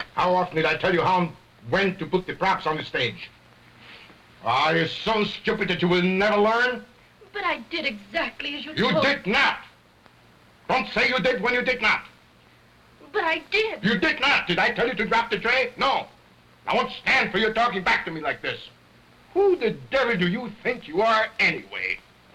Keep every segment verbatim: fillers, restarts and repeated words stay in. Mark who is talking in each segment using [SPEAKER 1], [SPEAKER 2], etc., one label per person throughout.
[SPEAKER 1] How often did I tell you how and when to put the props on the stage? Are you so stupid that you will never learn?
[SPEAKER 2] But I did exactly as you
[SPEAKER 1] You
[SPEAKER 2] told.
[SPEAKER 1] did not. Don't say you did when you did not.
[SPEAKER 2] But I did.
[SPEAKER 1] You did not. Did I tell you to drop the tray? No. I won't stand for you talking back to me like this. Who the devil do you think you are anyway?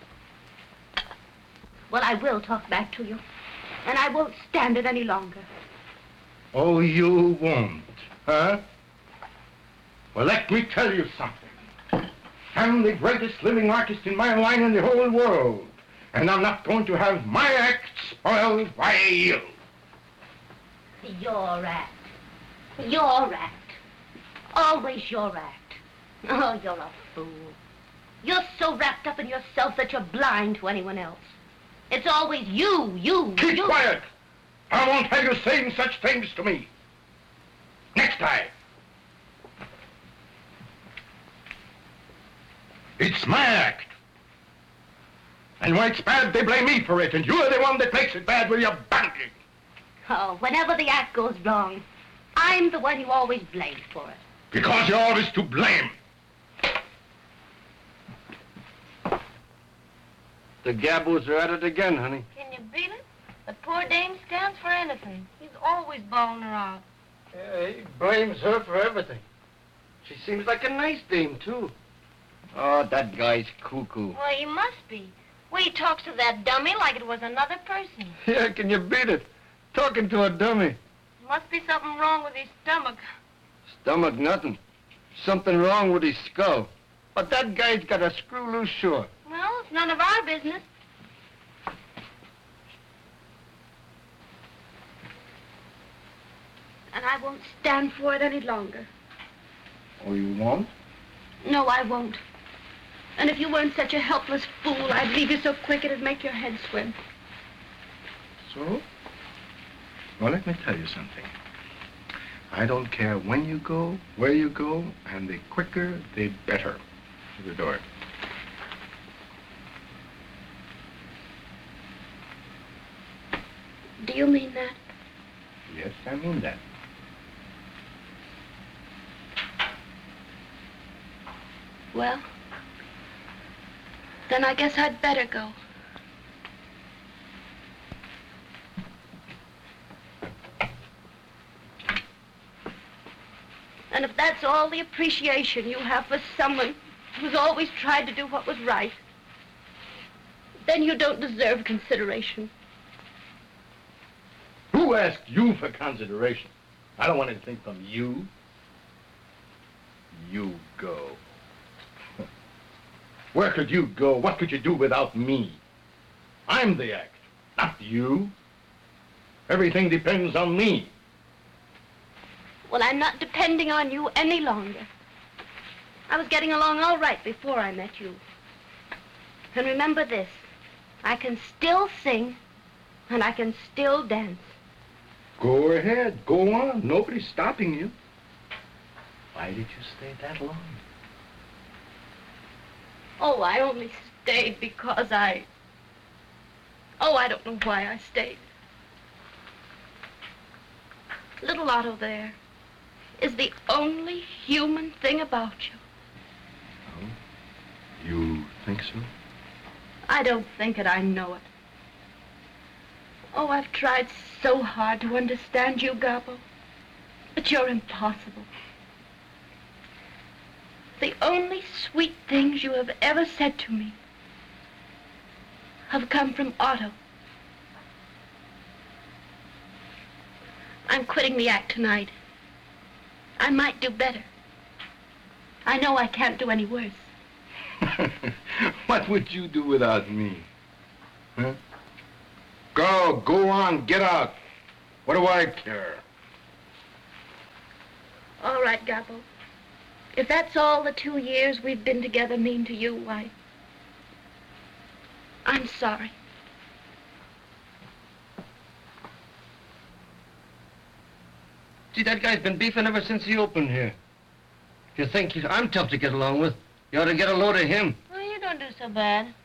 [SPEAKER 2] Well, I will talk back to you. And I won't stand it any longer.
[SPEAKER 1] Oh, you won't, huh? Well, let me tell you something. I'm the greatest living artist in my line in the whole world. And I'm not going to have my act spoiled by you.
[SPEAKER 2] Your act. Your act. Always your act. Oh, you're a fool. You're so wrapped up in yourself that you're blind to anyone else. It's always you, you,
[SPEAKER 1] Keep
[SPEAKER 2] you.
[SPEAKER 1] quiet. I won't have you saying such things to me. Next time. It's my act. And when it's bad, they blame me for it, and you're the one that makes it bad with your banking.
[SPEAKER 2] Oh, whenever the act goes wrong, I'm the one you always blame for it.
[SPEAKER 1] Because you're always to blame.
[SPEAKER 3] The Gabos are at it again, honey.
[SPEAKER 4] Can you beat it? The poor dame stands for anything. He's always bawling her out.
[SPEAKER 3] Yeah, he blames her for everything. She seems like a nice dame, too. Oh, that guy's cuckoo.
[SPEAKER 4] Well, he must be. Well, he talks to that dummy like it was another person.
[SPEAKER 3] Yeah, can you beat it? Talking to a dummy.
[SPEAKER 4] Must be something wrong with his stomach.
[SPEAKER 3] Stomach, nothing. Something wrong with his skull. But that guy's got a screw loose sure.
[SPEAKER 4] Well, it's none of our business.
[SPEAKER 2] And I won't stand for it any longer.
[SPEAKER 1] Oh, you won't?
[SPEAKER 2] No, I won't. And if you weren't such a helpless fool, I'd leave you so quick it'd make your head swim.
[SPEAKER 1] So? Well, let me tell you something. I don't care when you go, where you go, and the quicker, the better. To the door.
[SPEAKER 2] Do you mean that?
[SPEAKER 1] Yes, I mean that.
[SPEAKER 2] Well, then I guess I'd better go. And if that's all the appreciation you have for someone who's always tried to do what was right, then you don't deserve consideration.
[SPEAKER 1] Who asked you for consideration? I don't want anything from you. You go. Where could you go? What could you do without me? I'm the act, not you. Everything depends on me.
[SPEAKER 2] Well, I'm not depending on you any longer. I was getting along all right before I met you. And remember this, I can still sing, and I can still dance.
[SPEAKER 1] Go ahead, go on. Nobody's stopping you. Why did you stay that long?
[SPEAKER 2] Oh, I only stayed because I... Oh, I don't know why I stayed. Little Otto there is the only human thing about you.
[SPEAKER 1] Oh? You think so?
[SPEAKER 2] I don't think it, I know it. Oh, I've tried so hard to understand you, Gabo, but you're impossible. The only sweet things you have ever said to me have come from Otto. I'm quitting the act tonight. I might do better. I know I can't do any worse.
[SPEAKER 1] What would you do without me? Huh? Go, go on, get out. What do I care?
[SPEAKER 2] All right, Gabo. If that's all the two years we've been together mean to you, why, I'm sorry.
[SPEAKER 3] See, that guy's been beefing ever since he opened here. If you think he's, I'm tough to get along with, you ought to get a load of him.
[SPEAKER 4] Well, you don't do so bad.